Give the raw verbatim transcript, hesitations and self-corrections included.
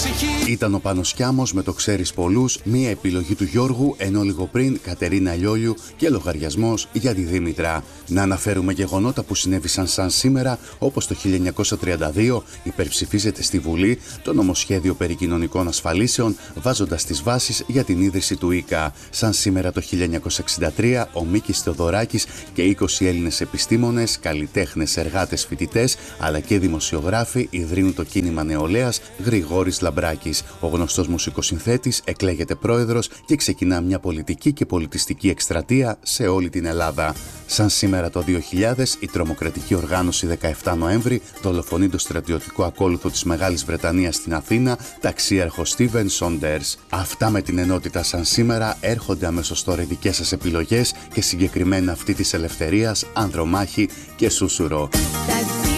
Ήταν ο Πάνος Κιάμος με το «Ξέρεις πολλούς», μία επιλογή του Γιώργου, ενώ λίγο πριν Κατερίνα Λιόλιου και λογαριασμός για τη Δήμητρα. Να αναφέρουμε γεγονότα που συνέβησαν σαν σήμερα, όπως το χίλια εννιακόσια τριάντα δύο υπερψηφίζεται στη Βουλή το νομοσχέδιο περί κοινωνικών ασφαλίσεων, βάζοντας τις βάσεις για την ίδρυση του ΙΚΑ. Σαν σήμερα το χίλια εννιακόσια εξήντα τρία, ο Μίκης Θεοδωράκης και είκοσι Έλληνες επιστήμονες, καλλιτέχνες, εργάτες, φοιτητές, αλλά και δημοσιογράφοι ιδρύουν το κίνημα νεολαίας Γρηγόρης Λαμπράκης. Ο γνωστός μουσικοσυνθέτης εκλέγεται πρόεδρος και ξεκινά μια πολιτική και πολιτιστική εκστρατεία σε όλη την Ελλάδα. Σαν σήμερα το δύο χιλιάδες, η τρομοκρατική οργάνωση δεκαεφτά Νοέμβρη δολοφονεί το στρατιωτικό ακόλουθο της Μεγάλης Βρετανίας στην Αθήνα, ταξίαρχο Στίβεν Σόντερς. Αυτά με την ενότητα σαν σήμερα. Έρχονται αμέσως τώρα οι δικές σας επιλογές και συγκεκριμένα αυτή της Ελευθερίας, Ανδρομάχη και Σούσουρο.